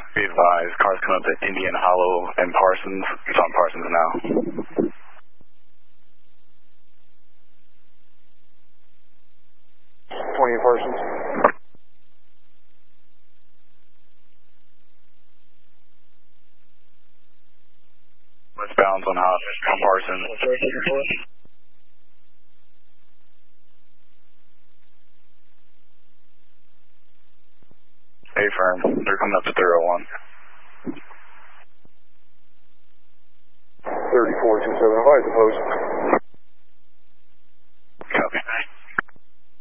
Be advised, cars coming up to Indian Hollow and Parsons. It's on Parsons now. 20 Parsons. Westbound on Parsons. A-firm, they're coming up to 301. 3427, advise the post.